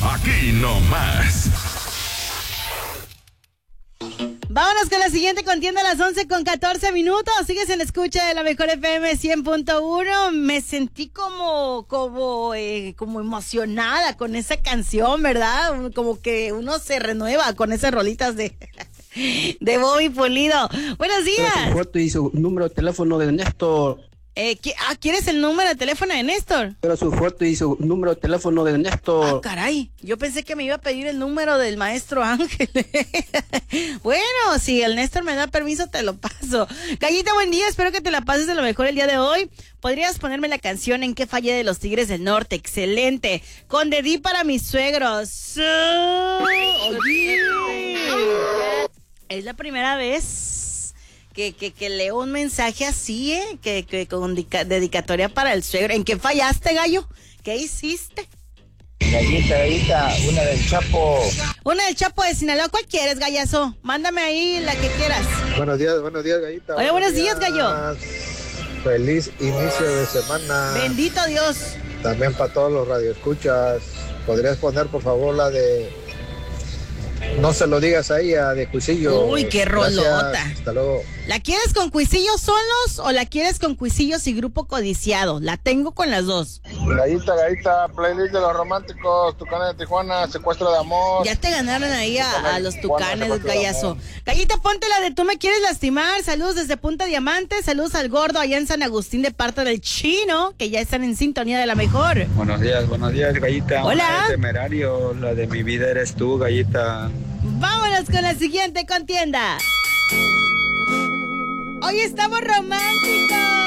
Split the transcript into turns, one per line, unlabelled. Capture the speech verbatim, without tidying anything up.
aquí nomás.
Vámonos con la siguiente contienda a las once con catorce minutos. Sigues en la escucha de la mejor F M cien punto uno. Me sentí como, como, eh, como emocionada con esa canción, ¿verdad? Como que uno se renueva con esas rolitas de, de Bobby Pulido. Buenos días.
Su foto y su número de teléfono de Néstor.
Eh, ah, ¿quieres el número de teléfono de Néstor?
Pero su foto y su número de teléfono de Néstor.
Ah, caray. Yo pensé que me iba a pedir el número del maestro Ángel. Bueno, si el Néstor me da permiso, te lo paso. Gallita, buen día. Espero que te la pases de lo mejor el día de hoy. ¿Podrías ponerme la canción En qué fallé de los Tigres del Norte? Excelente. Con Dedí para mis suegros. Oye. Es la primera vez Que, que, que leo un mensaje así, ¿eh? Que, que con dica, dedicatoria para el suegro. ¿En qué fallaste, gallo? ¿Qué hiciste?
Gallita, gallita, una del Chapo.
Una del Chapo de Sinaloa. ¿Cuál quieres, gallazo? Mándame ahí la que quieras.
Buenos días, buenos días, gallita.
Hola, buenos días, gallo.
Feliz inicio de semana.
Bendito Dios.
También para todos los radioescuchas. ¿Podrías poner, por favor, la de No se lo digas a ella, de Cuisillo?
Uy, qué rolota.
Gracias, hasta luego.
¿La quieres con Cuisillos solos o la quieres con Cuisillos y Grupo Codiciado? La tengo con las dos.
Gallita, gallita, playlist de los románticos, Tucanes de Tijuana, Secuestro de Amor.
Ya te ganaron ahí a, a los Tucanes, gallazo. Gallita, ponte la de Tú me quieres lastimar. Saludos desde Punta Diamante. Saludos al gordo allá en San Agustín de parte del Chino, que ya están en sintonía de la mejor.
Buenos días, buenos días, gallita.
Hola.
Temerario, la de Mi vida eres tú, gallita.
Vámonos con la siguiente contienda. Hoy estamos románticos.